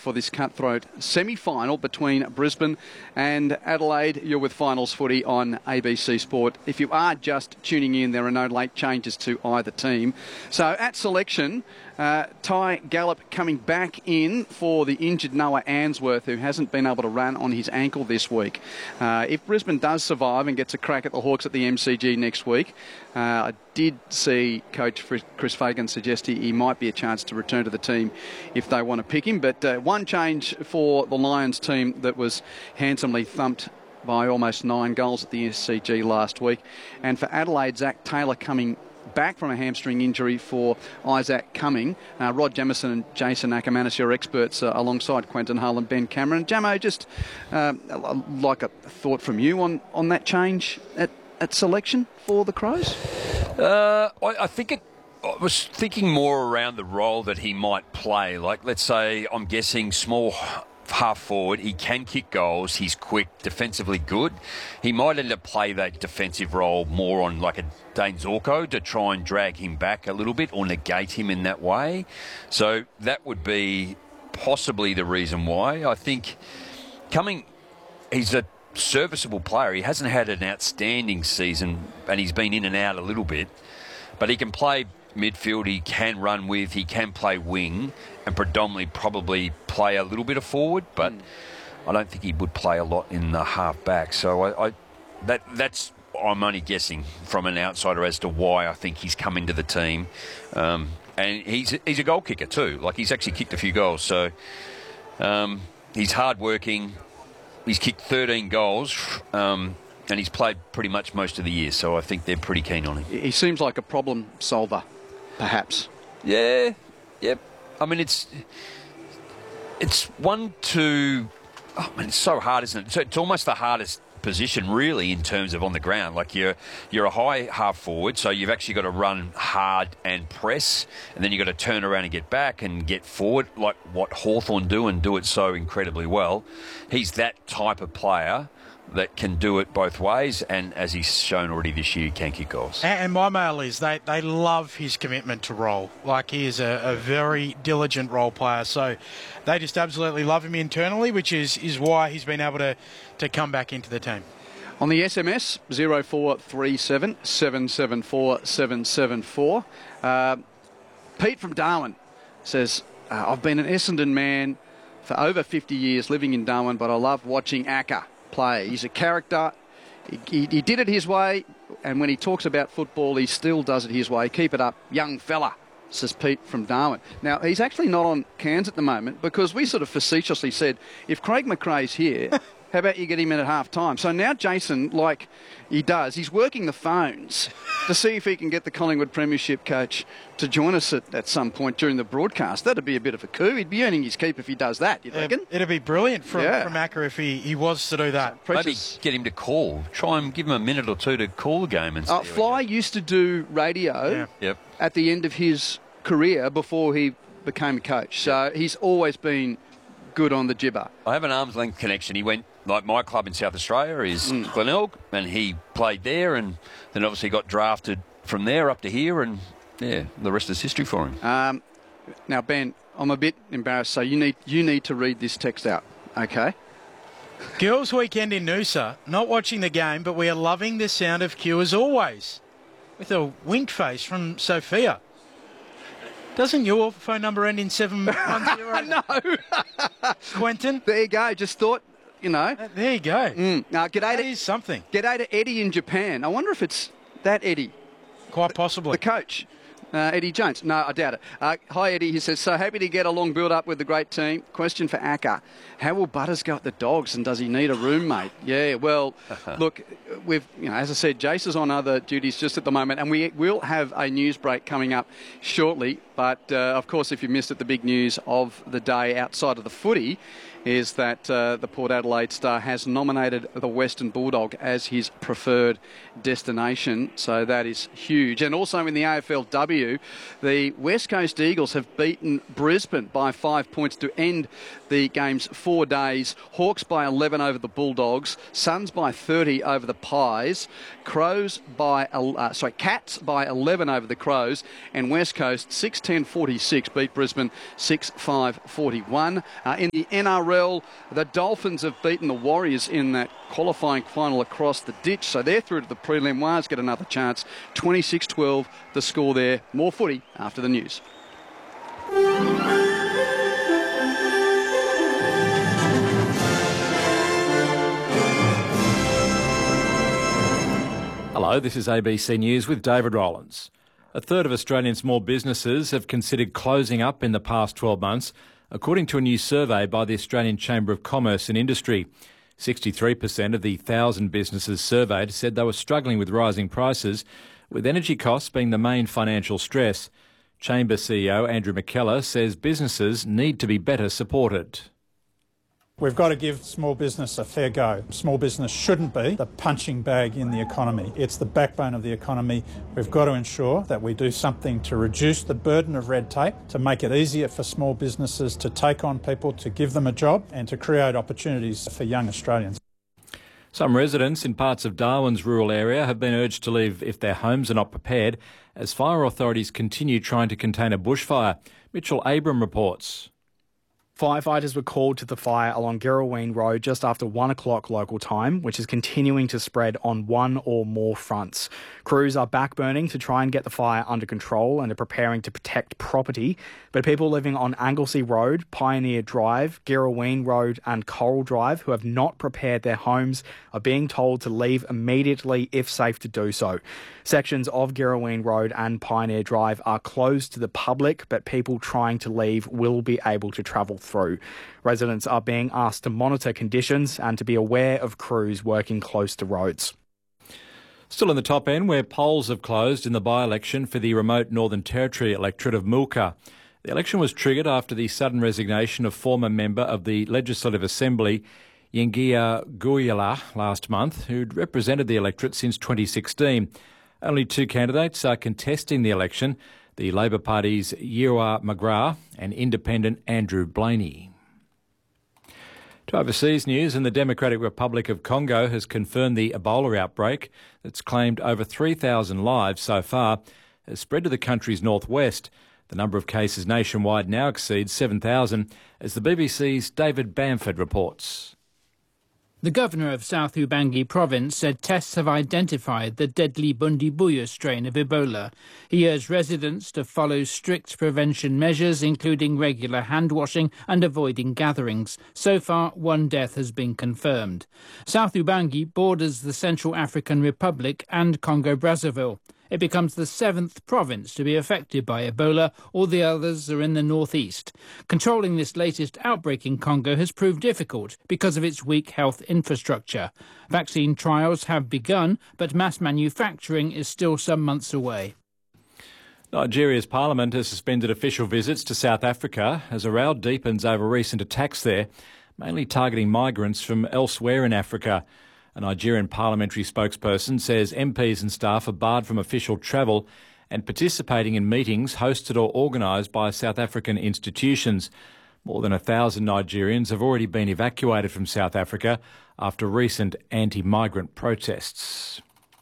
for this cutthroat semi-final between Brisbane and Adelaide. You're with Finals Footy on ABC Sport. If you are just tuning in, there are no late changes to either team. So at selection, Ty Gallop coming back in for the injured Noah Answorth, who hasn't been able to run on his ankle this week. If Brisbane does survive and gets a crack at the Hawks at the MCG next week, I did see Coach Chris Fagan suggest he might be a chance to return to the team if they want to pick him. But one change for the Lions team that was handsomely thumped by almost 9 goals at the SCG last week. And for Adelaide, Zach Taylor coming back from a hamstring injury for Isaac Cumming. Rod Jamieson and Jason Ackermanis, your experts, alongside Quentin Hull and Ben Cameron. Jamo, just like a thought from you on that change at selection for the Crows? I think I was thinking more around the role that he might play. Like, let's say, I'm guessing small half forward, he can kick goals, he's quick, defensively good. He might end up play that defensive role more on like a Dane Zorko to try and drag him back a little bit or negate him in that way. So that would be possibly the reason why. I think he's a serviceable player. He hasn't had an outstanding season and he's been in and out a little bit, but he can play midfield, he can run with, he can play wing and predominantly probably play a little bit of forward, but I don't think he would play a lot in the half back. So I'm only guessing from an outsider as to why I think he's come into the team. And he's a goal kicker too. Like, he's actually kicked a few goals. So he's hard-working. He's kicked 13 goals. And he's played pretty much most of the year. So I think they're pretty keen on him. He seems like a problem solver, perhaps. Yeah. Yep. I mean, it's one to... Oh, man, it's so hard, isn't it? So it's almost the hardest position, really, in terms of on the ground. Like, you're a high half forward, so you've actually got to run hard and press, and then you've got to turn around and get back and get forward, like what Hawthorn do, and do it so incredibly well. He's that type of player that can do it both ways, and as he's shown already this year, he can kick goals. And my mail is they love his commitment to role. Like, he is a very diligent role player, so they just absolutely love him internally, which is why he's been able to come back into the team. On the SMS, 0437 774 774. Pete from Darwin says, I've been an Essendon man for over 50 years living in Darwin, but I love watching Acker play. He's a character. He did it his way, and when he talks about football, he still does it his way. Keep it up, young fella, says Pete from Darwin. Now, he's actually not on Cairns at the moment because we sort of facetiously said, if Craig McRae's here, how about you get him in at half-time? So now Jason, like he does, he's working the phones to see if he can get the Collingwood Premiership coach to join us at some point during the broadcast. That'd be a bit of a coup. He'd be earning his keep if he does that, you reckon? It'd be brilliant from Acker if he was to do that. Maybe get him to call. Try and give him a minute or two to call the game. And Fly used to do radio at the end of his career before he became a coach. So he's always been good on the gibber. I have an arm's length connection. He went, like my club in South Australia is Glenelg, and he played there and then obviously got drafted from there up to here, and the rest is history for him. Now, Ben, I'm a bit embarrassed, so you need to read this text out, okay? Girls' weekend in Noosa, not watching the game, but we are loving the sound of Q as always. With a wink face from Sophia. Doesn't your phone number end in 710? No. Quentin? There you go. Just thought, you know. There you go. G'day that is something. G'day to Eddie in Japan. I wonder if it's that Eddie. Quite possibly. The coach. Eddie Jones. No, I doubt it. Hi, Eddie. He says, so happy to get a long build-up with the great team. Question for Acker. How will Butters go at the Dogs, and does he need a roommate? Yeah, well, look, as I said, Jace is on other duties just at the moment, and we will have a news break coming up shortly. But, of course, if you missed it, the big news of the day outside of the footy is that the Port Adelaide Star has nominated the Western Bulldog as his preferred destination. So that is huge. And also in the AFLW, you, the West Coast Eagles have beaten Brisbane by 5 points to end the game's 4 days. Hawks by 11 over the Bulldogs, Suns by 30 over the Pies, Cats by 11 over the Crows, and West Coast 6-10-46 beat Brisbane 6-5-41. In the NRL, the Dolphins have beaten the Warriors in that qualifying final across the ditch, so they're through to the prelim. Wires get another chance. 26-12 the score there. More footy after the news. Hello, this is ABC News with David Rowlands. A third of Australian small businesses have considered closing up in the past 12 months, according to a new survey by the Australian Chamber of Commerce and Industry. 63% of the 1,000 businesses surveyed said they were struggling with rising prices, with energy costs being the main financial stress. Chamber CEO Andrew McKellar says businesses need to be better supported. We've got to give small business a fair go. Small business shouldn't be the punching bag in the economy. It's the backbone of the economy. We've got to ensure that we do something to reduce the burden of red tape, to make it easier for small businesses to take on people, to give them a job and to create opportunities for young Australians. Some residents in parts of Darwin's rural area have been urged to leave if their homes are not prepared, as fire authorities continue trying to contain a bushfire. Mitchell Abram reports. Firefighters were called to the fire along Girraween Road just after 1 o'clock local time, which is continuing to spread on one or more fronts. Crews are backburning to try and get the fire under control and are preparing to protect property, but people living on Anglesey Road, Pioneer Drive, Girraween Road and Coral Drive who have not prepared their homes are being told to leave immediately if safe to do so. Sections of Girraween Road and Pioneer Drive are closed to the public, but people trying to leave will be able to travel through. Residents are being asked to monitor conditions and to be aware of crews working close to roads. Still in the top end, where polls have closed in the by-election for the remote Northern Territory electorate of Mulka. The election was triggered after the sudden resignation of former member of the Legislative Assembly, Yengia Guyala, last month, who'd represented the electorate since 2016. Only 2 candidates are contesting the election, the Labor Party's Yirwa McGrath and independent Andrew Blaney. To overseas news, and the Democratic Republic of Congo has confirmed the Ebola outbreak that's claimed over 3,000 lives so far has spread to the country's northwest. The number of cases nationwide now exceeds 7,000, as the BBC's David Bamford reports. The governor of South Ubangi province said tests have identified the deadly Bundibugyo strain of Ebola. He urged residents to follow strict prevention measures, including regular hand washing and avoiding gatherings. So far, 1 death has been confirmed. South Ubangi borders the Central African Republic and Congo-Brazzaville. It becomes the 7th province to be affected by Ebola. All the others are in the northeast. Controlling this latest outbreak in Congo has proved difficult because of its weak health infrastructure. Vaccine trials have begun, but mass manufacturing is still some months away. Nigeria's parliament has suspended official visits to South Africa as a row deepens over recent attacks there, mainly targeting migrants from elsewhere in Africa. A Nigerian parliamentary spokesperson says MPs and staff are barred from official travel and participating in meetings hosted or organised by South African institutions. More than 1,000 Nigerians have already been evacuated from South Africa after recent anti-migrant protests.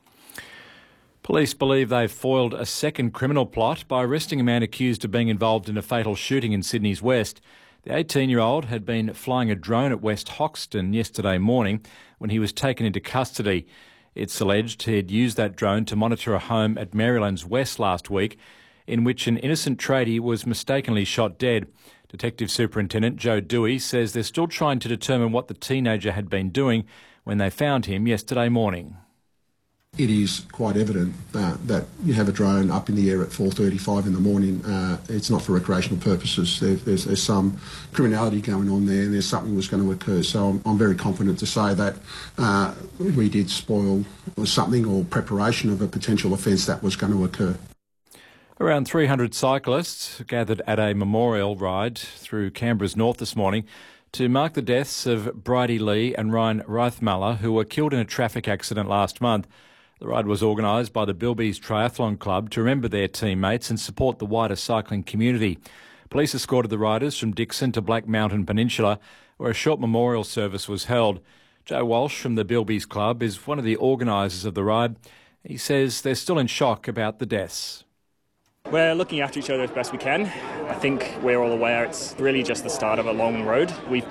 Police believe they've foiled a second criminal plot by arresting a man accused of being involved in a fatal shooting in Sydney's West. The 18-year-old had been flying a drone at West Hoxton yesterday morning when he was taken into custody. It's alleged he'd used that drone to monitor a home at Maryland's West last week, in which an innocent tradie was mistakenly shot dead. Detective Superintendent Joe Dewey says they're still trying to determine what the teenager had been doing when they found him yesterday morning. It is quite evident that you have a drone up in the air at 4:35 in the morning. It's not for recreational purposes. There's some criminality going on there, and there's something was going to occur. So I'm very confident to say that we did spoil something or preparation of a potential offence that was going to occur. Around 300 cyclists gathered at a memorial ride through Canberra's north this morning to mark the deaths of Bridie Lee and Ryan Reithmuller, who were killed in a traffic accident last month. The ride was organised by the Bilbies Triathlon Club to remember their teammates and support the wider cycling community. Police escorted the riders from Dixon to Black Mountain Peninsula, where a short memorial service was held. Joe Walsh from the Bilbies Club is one of the organisers of the ride. He says they're still in shock about the deaths. We're looking after each other as best we can. I think we're all aware it's really just the start of a long road. We've